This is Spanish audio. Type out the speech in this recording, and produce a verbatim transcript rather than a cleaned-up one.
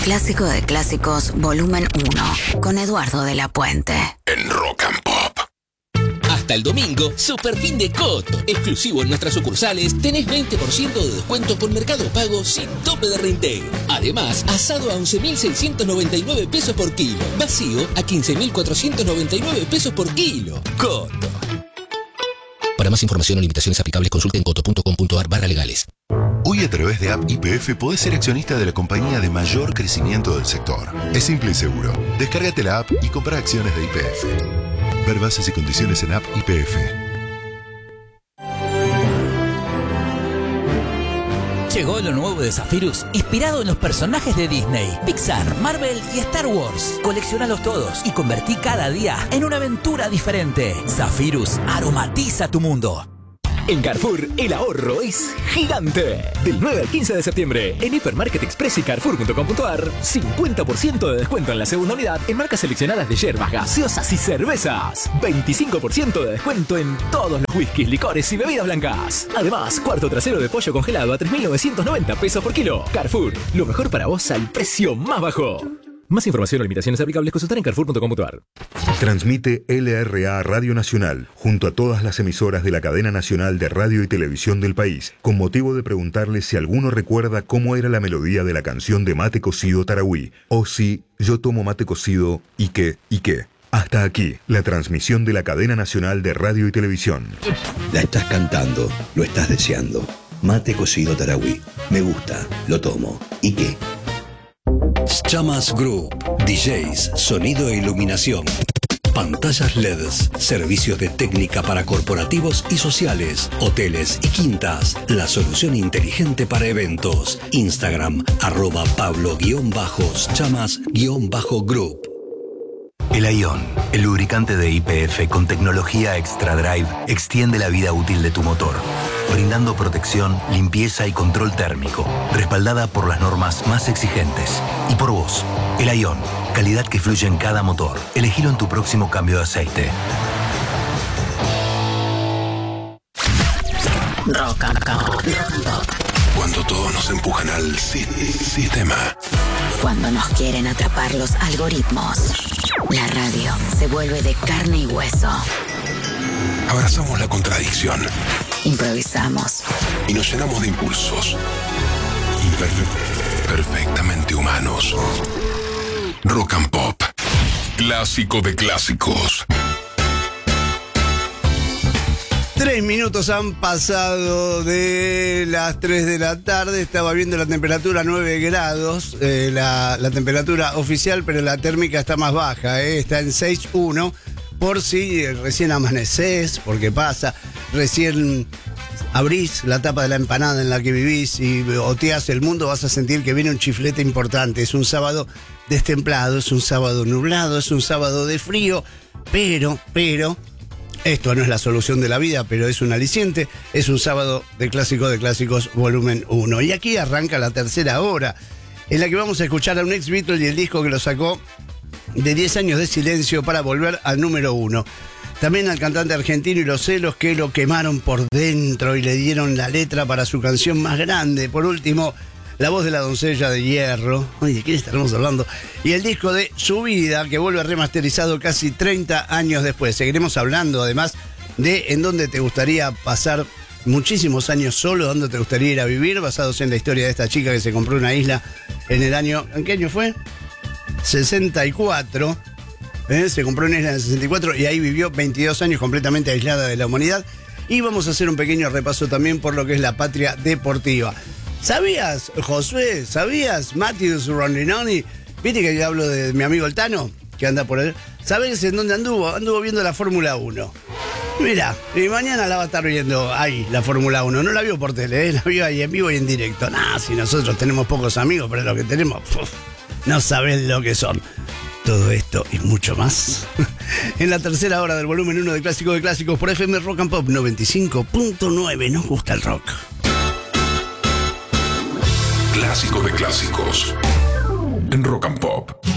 Clásico de Clásicos, volumen uno, con Eduardo de la Puente. En Rock and Pop. Hasta el domingo, Super Fin de Coto. Exclusivo en nuestras sucursales, tenés veinte por ciento de descuento con Mercado Pago sin tope de reintegro. Además, asado a once mil seiscientos noventa y nueve pesos por kilo. Vacío a quince mil cuatrocientos noventa y nueve pesos por kilo. Coto. Para más información o limitaciones aplicables, consulten coto punto com punto ar barra legales. Hoy a través de App Y P F podés ser accionista de la compañía de mayor crecimiento del sector. Es simple y seguro. Descárgate la app y compra acciones de Y P F. Ver bases y condiciones en App Y P F. Llegó lo nuevo de Zephyrus, inspirado en los personajes de Disney, Pixar, Marvel y Star Wars. Coleccionalos todos y convertí cada día en una aventura diferente. Zephyrus aromatiza tu mundo. En Carrefour, el ahorro es gigante. Del nueve al quince de septiembre, en Hipermarket Express y Carrefour punto com punto ar, cincuenta por ciento de descuento en la segunda unidad en marcas seleccionadas de yerbas, gaseosas y cervezas. veinticinco por ciento de descuento en todos los whiskies, licores y bebidas blancas. Además, cuarto trasero de pollo congelado a tres mil novecientos noventa pesos por kilo. Carrefour, lo mejor para vos al precio más bajo. Más información o limitaciones aplicables, consultar en carrefour punto com punto ar. Transmite L R A Radio Nacional junto a todas las emisoras de la cadena nacional de radio y televisión del país, con motivo de preguntarle si alguno recuerda cómo era la melodía de la canción de Mate Cocido Tarahui, o si yo tomo mate cocido y qué, y qué. Hasta aquí, la transmisión de la cadena nacional de radio y televisión. La estás cantando, lo estás deseando. Mate Cocido Tarahui. Me gusta, lo tomo. ¿Y qué? Chamas Group, D Js, sonido e iluminación, pantallas L E Ds, servicios de técnica para corporativos y sociales, hoteles y quintas, la solución inteligente para eventos. Instagram, arroba Pablo-Chamas-Group. El Ion, el lubricante de Y P F con tecnología Extra Drive, extiende la vida útil de tu motor, brindando protección, limpieza y control térmico, respaldada por las normas más exigentes. Y por vos, el Ion, calidad que fluye en cada motor. Elegilo en tu próximo cambio de aceite. Rock and Pop. Cuando todos nos empujan al si- sistema. Cuando nos quieren atrapar los algoritmos. La radio se vuelve de carne y hueso. Abrazamos la contradicción. Improvisamos. Y nos llenamos de impulsos. Imperfe- perfectamente humanos. Rock and Pop. Clásico de clásicos. Tres minutos han pasado de las tres de la tarde. Estaba viendo la temperatura nueve grados, eh, la, la temperatura oficial, pero la térmica está más baja, eh, está en seis uno. Por si recién amanecés, porque pasa, recién abrís la tapa de la empanada en la que vivís y oteás el mundo, vas a sentir que viene un chiflete importante. Es un sábado destemplado, es un sábado nublado, es un sábado de frío, pero, pero... esto no es la solución de la vida, pero es un aliciente. Es un sábado de Clásico de Clásicos, volumen uno. Y aquí arranca la tercera hora, en la que vamos a escuchar a un ex Beatle y el disco que lo sacó de diez años de silencio para volver al número uno. También al cantante argentino y los celos que lo quemaron por dentro y le dieron la letra para su canción más grande. Por último, la voz de la doncella de hierro. Oye, ¿de quién estaremos hablando? Y el disco de Su Vida, que vuelve remasterizado casi treinta años después. Seguiremos hablando, además, de en dónde te gustaría pasar muchísimos años solo, dónde te gustaría ir a vivir, basados en la historia de esta chica que se compró una isla en el año... ¿En qué año fue? sesenta y cuatro. ¿Eh? Se compró una isla en el sesenta y cuatro y ahí vivió veintidós años completamente aislada de la humanidad. Y vamos a hacer un pequeño repaso también por lo que es la patria deportiva. ¿Sabías, Josué? ¿Sabías, Matthews Rondinoni? ¿Viste que yo hablo de mi amigo el Tano? Que anda por él. ¿Sabés en dónde anduvo? Anduvo viendo la Fórmula uno. Mirá, y mañana la va a estar viendo ahí, la Fórmula uno. No la vio por tele, ¿eh? La vio ahí en vivo y en directo. Nah, si nosotros tenemos pocos amigos, pero lo que tenemos, puf, no sabés lo que son. Todo esto y mucho más en la tercera hora del volumen uno de Clásico de Clásicos por F M Rock and Pop noventa y cinco punto nueve. Nos gusta el rock. Clásico de clásicos. En Rock and Pop.